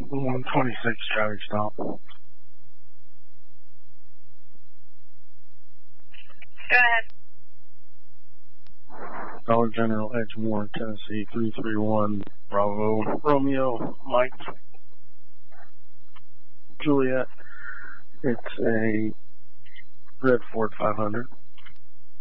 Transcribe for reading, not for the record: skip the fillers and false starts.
126 traffic stop. Go ahead. Dollar General, Edgemoor, Tennessee, 331 Bravo Romeo Mike Juliet. It's a red Ford 500.